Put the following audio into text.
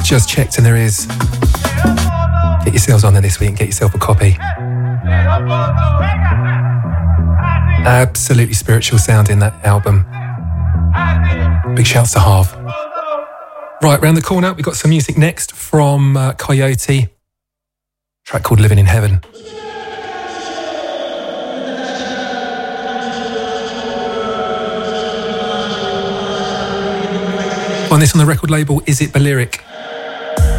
Just checked and there is. Get yourselves on there this week and get yourself a copy. Absolutely spiritual sound in that album. Big shouts to Harv. Right, round the corner, we've got some music next from Coyote. A track called Living in Heaven. Find this on the record label Is It Balearic.